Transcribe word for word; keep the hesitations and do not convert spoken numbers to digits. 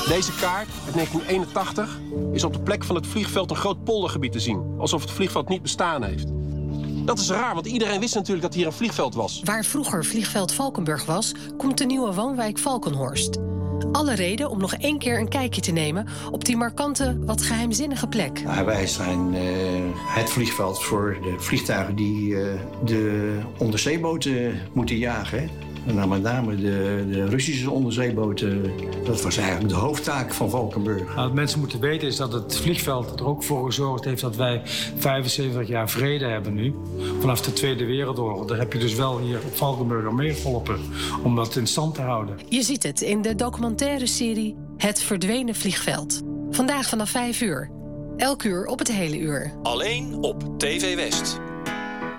Deze kaart uit negentien eenentachtig is op de plek van het vliegveld een groot poldergebied te zien. Alsof het vliegveld niet bestaan heeft. Dat is raar, want iedereen wist natuurlijk dat hier een vliegveld was. Waar vroeger vliegveld Valkenburg was, komt de nieuwe woonwijk Valkenhorst. Alle reden om nog één keer een kijkje te nemen op die markante, wat geheimzinnige plek. Nou, wij zijn uh, het vliegveld voor de vliegtuigen die uh, de onderzeeboten moeten jagen. Hè? En dan met name de, de Russische onderzeeboten. Dat was eigenlijk de hoofdtaak van Valkenburg. Nou, wat mensen moeten weten is dat het vliegveld er ook voor gezorgd heeft dat wij vijfenzeventig jaar vrede hebben nu. Vanaf de Tweede Wereldoorlog. Daar heb je dus wel hier op Valkenburg aan meegeholpen om dat in stand te houden. Je ziet het in de documentaire serie Het Verdwenen Vliegveld. Vandaag vanaf vijf uur. Elk uur op het hele uur. Alleen op T V West.